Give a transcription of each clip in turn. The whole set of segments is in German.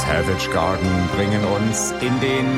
Savage Garden bringen uns in den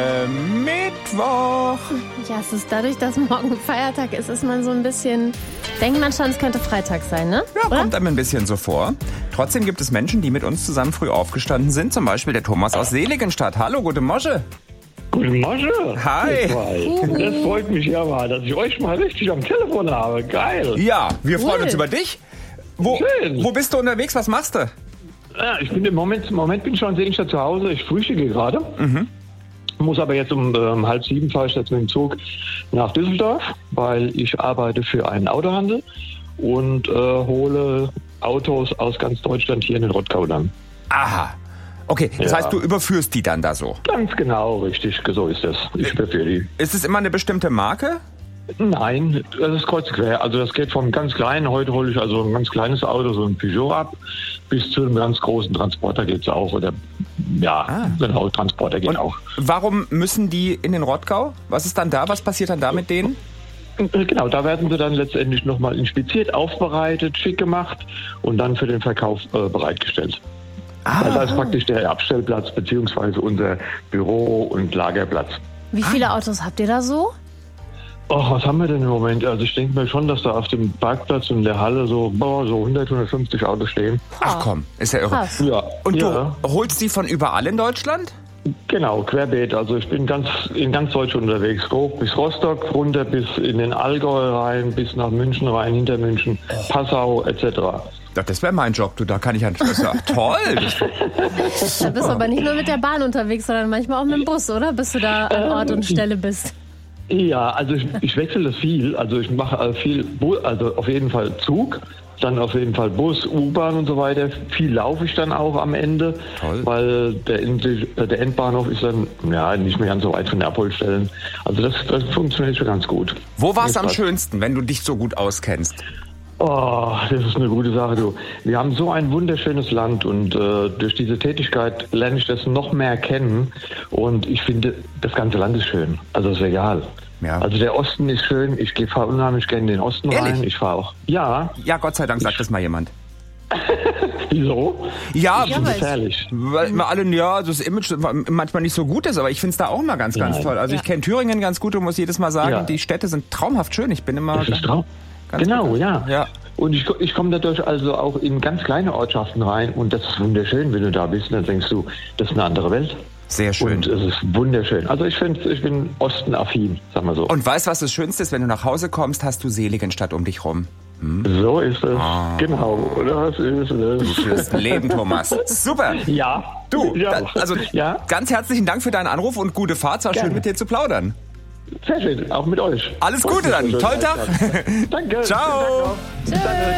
Mittwoch. Ja, es ist dadurch, dass morgen Feiertag ist, ist man so ein bisschen... Denkt man schon, es könnte Freitag sein, ne? Ja, oder? kommt einem ein bisschen so vor. Trotzdem gibt es Menschen, die mit uns zusammen früh aufgestanden sind. Zum Beispiel der Thomas aus Seligenstadt. Hallo, gute Mosche. Guten Morgen. Hi. Das freut mich ja mal, dass ich euch mal richtig am Telefon habe. Geil. Ja, wir freuen Cool. uns über dich. Wo bist du unterwegs? Was machst du? Ja, ich bin im Moment bin ich schon in Seligenstadt zu Hause. Ich frühstücke gerade. Muss aber jetzt um 6:30 fahre ich jetzt mit dem Zug nach Düsseldorf, weil ich arbeite für einen Autohandel und hole Autos aus ganz Deutschland hier in den Rottgau dann. Aha. Okay, das Ja. heißt, du überführst die dann da so. Ganz genau, richtig, so ist es. Ich überführe die. Ist es immer eine bestimmte Marke? Nein, das ist kreuz und quer. Also das geht vom ganz kleinen, heute hole ich also ein ganz kleines Auto, so ein Peugeot ab, bis zu einem ganz großen Transporter geht's auch. Oder genau, Transporter geht auch. Warum müssen die in den Rottgau? Was ist dann da? Was passiert dann da mit denen? Genau, da werden sie dann letztendlich nochmal inspiziert, aufbereitet, schick gemacht und dann für den Verkauf bereitgestellt. Also das ist praktisch der Abstellplatz beziehungsweise unser Büro- und Lagerplatz. Wie viele Autos habt ihr da so? Oh, was haben wir denn im Moment? Also ich denke mir schon, dass da auf dem Parkplatz und der Halle so 100, 150 Autos stehen. Ach komm, ist ja irre. Krass. Ja. Und ja, du holst die von überall in Deutschland? genau, querbeet. Also ich bin in ganz Deutschland unterwegs. Hoch bis Rostock, runter bis in den Allgäu rein, bis nach München rein, hinter München, Passau etc. Ja, das wäre mein Job, du, da kann ich ja... Das ist ja toll. Da bist du aber nicht nur mit der Bahn unterwegs, sondern manchmal auch mit dem Bus, oder? Bis du da an Ort und Stelle bist. Ja, also ich wechsle das viel. Also ich mache viel, also auf jeden Fall Zug, dann auf jeden Fall Bus, U-Bahn und so weiter. Viel laufe ich dann auch am Ende, Toll. weil der Endbahnhof ist dann nicht mehr ganz so weit von der Abholstellen. Also das funktioniert schon ganz gut. Wo war es am Jedenfalls. schönsten, wenn du dich so gut auskennst? Oh, das ist eine gute Sache, du. Wir haben so ein wunderschönes Land und durch diese Tätigkeit lerne ich das noch mehr kennen und ich finde, das ganze Land ist schön. Also ist egal. Ja. Also der Osten ist schön, ich fahre unheimlich gerne in den Osten Ehrlich? rein. Ich fahre auch. Ja, Ja, Gott sei Dank sagt das mal jemand. wieso? Ja, Ja, Gefährlich. weil immer alle, das Image manchmal nicht so gut ist, aber ich finde es da auch immer ganz Nein. toll. Also ich kenne Thüringen ganz gut und muss jedes Mal sagen, Ja. die Städte sind traumhaft schön. Ich bin immer... Das ist Traum. Ganz Genau, gut. ja. Ja. Und ich komme dadurch also auch in ganz kleine Ortschaften rein und das ist wunderschön, wenn du da bist. Und dann denkst du, das ist eine andere Welt. Sehr schön. Und es ist wunderschön. Also ich bin Osten-affin, sagen wir so. Und weißt du, was das Schönste ist? Wenn du nach Hause kommst, hast du Seligenstadt um dich rum. So ist es. Genau, das ist Du es. führst ein Leben, Thomas. Super. Ja. Du, ja. Ja, ganz herzlichen Dank für deinen Anruf und gute Fahrt. Es war schön, Gerne. mit dir zu plaudern. sehr schön. Auch mit euch. Alles Gute dann. Tollen Tag. Danke. Ciao. Danke.